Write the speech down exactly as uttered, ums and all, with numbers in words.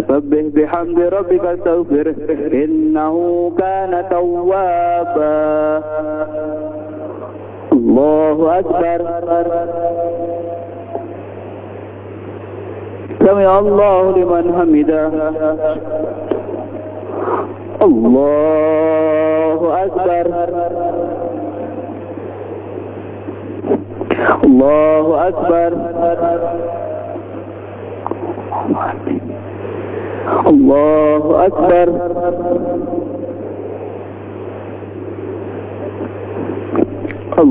فسبح بحمد ربك واستغفره إنه كان توابا. الله أكبر. سمع الله لمن حمده. الله أكبر. الله أكبر. الله أكبر.